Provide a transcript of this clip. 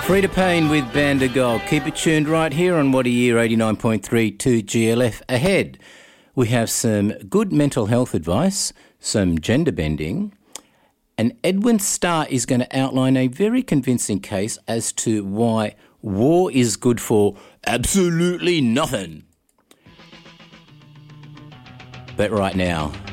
Frida Payne with Band of Gold. Keep it tuned right here on What a Year 89.3 to GLF. Ahead, we have some good mental health advice, some gender bending, and Edwin Starr is going to outline a very convincing case as to why war is good for absolutely nothing. But right now,